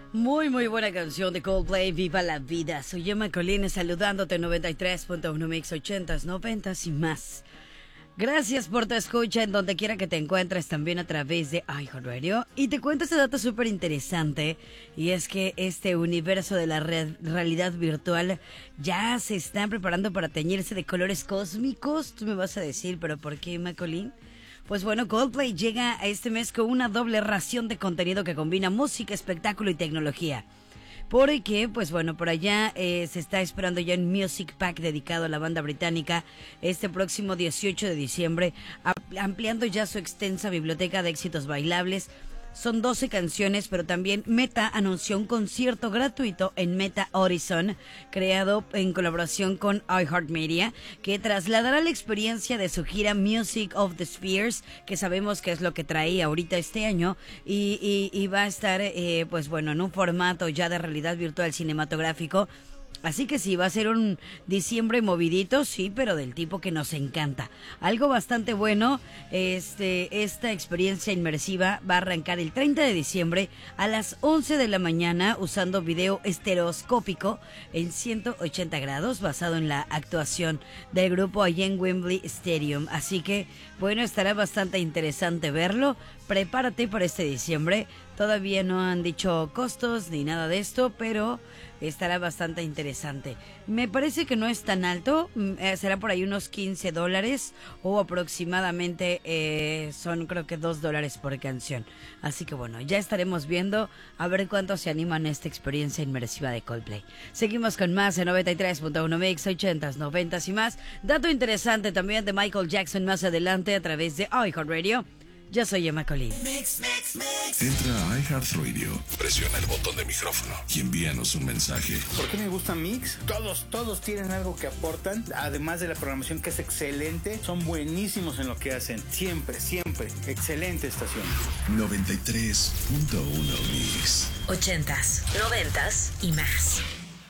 Muy buena canción de Coldplay, Viva la Vida. Soy Emma Colines saludándote 93.1 Mix 80s, 90s y más. Gracias por tu escucha en donde quiera que te encuentres, también a través de iHeartRadio. Y te cuento este dato súper interesante, y es que este universo de la realidad virtual ya se está preparando para teñirse de colores cósmicos. Tú me vas a decir, ¿pero por qué, Emma Colín? Pues bueno, Coldplay llega a este mes con una doble ración de contenido que combina música, espectáculo y tecnología. Porque, pues bueno, por allá se está esperando ya un Music Pack dedicado a la banda británica este próximo 18 de diciembre, ampliando ya su extensa biblioteca de éxitos bailables. Son 12 canciones, pero también Meta anunció un concierto gratuito en Meta Horizon, creado en colaboración con iHeartMedia, que trasladará la experiencia de su gira Music of the Spheres, que sabemos que es lo que traía ahorita este año, y va a estar, pues bueno, en un formato ya de realidad virtual cinematográfico. Así que sí, va a ser un diciembre movidito, sí, pero del tipo que nos encanta. Algo bastante bueno, esta experiencia inmersiva va a arrancar el 30 de diciembre a las 11 de la mañana usando video estereoscópico en 180 grados basado en la actuación del grupo allá en Wembley Stadium. Así que, bueno, estará bastante interesante verlo. Prepárate para este diciembre. Todavía no han dicho costos ni nada de esto, pero estará bastante interesante. Me parece que no es tan alto, será por ahí unos $15 o aproximadamente son creo que $2 por canción. Así que bueno, ya estaremos viendo a ver cuántos se animan a esta experiencia inmersiva de Coldplay. Seguimos con más en 93.1 Mix 80s, 90s y más. Dato interesante también de Michael Jackson más adelante a través de iHeartRadio. Yo soy Emma Colín. Entra a iHeartRadio, presiona el botón de micrófono y envíanos un mensaje. ¿Por qué me gusta Mix? Todos tienen algo que aportan, además de la programación que es excelente, son buenísimos en lo que hacen, siempre, excelente estación. 93.1 Mix 80s, 90s y más.